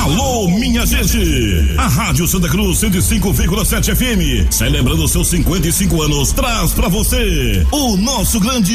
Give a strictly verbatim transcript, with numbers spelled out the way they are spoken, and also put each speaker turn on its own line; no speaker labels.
Alô, minha gente! A Rádio Santa Cruz cento e cinco vírgula sete F M, celebrando seus cinquenta e cinco anos, traz pra você o nosso grande